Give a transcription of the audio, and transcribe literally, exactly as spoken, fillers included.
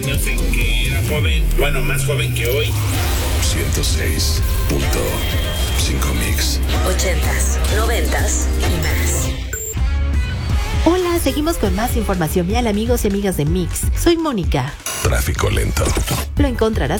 No sé, que era joven, bueno, más joven que hoy. ciento seis punto cinco Mix. Ochentas, noventas y más. Hola, seguimos con más información vial, amigos y amigas de Mix. Soy Mónica. Tráfico lento. Lo encontrarás